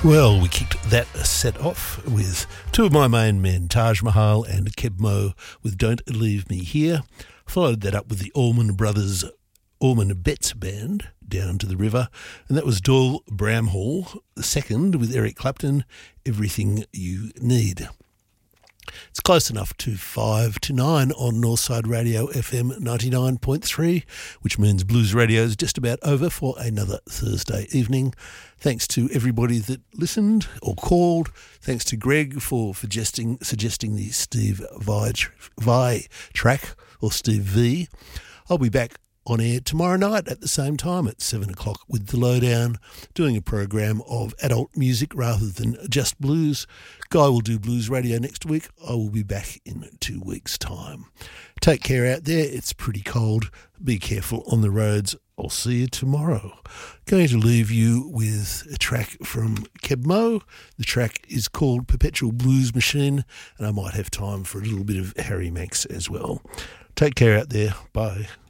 Well, we kicked that set off with two of my main men, Taj Mahal and Keb Mo, with Don't Leave Me Here. Followed that up with the Allman Brothers, Allman Betts Band, Down to the River. And that was Doyle Bramhall, the second, with Eric Clapton, Everything You Need. It's close enough to 5 to 9 on Northside Radio FM 99.3, which means Blues Radio is just about over for another Thursday evening. Thanks to everybody that listened or called. Thanks to Greg for suggesting the Steve Vai track, or Steve V. I'll be back on air tomorrow night at the same time at 7 o'clock with The Lowdown, doing a program of adult music rather than just blues. Guy will do Blues Radio next week. I will be back in 2 weeks' time. Take care out there. It's pretty cold. Be careful on the roads. I'll see you tomorrow. Going to leave you with a track from Keb Mo. The track is called Perpetual Blues Machine, and I might have time for a little bit of Harry Manx as well. Take care out there. Bye.